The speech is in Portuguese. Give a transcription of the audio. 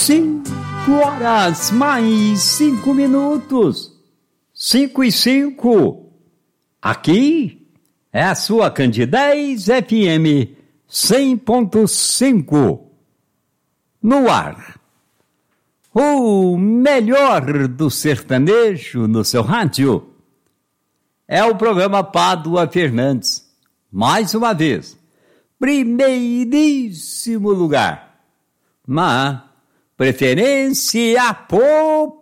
5 horas mais 5 minutos. 5:05. Aqui é a sua Candidez FM 100.5. No ar. O melhor do sertanejo no seu rádio é o programa Pádua Fernandes. Mais uma vez, primeiríssimo lugar. Mas preferência por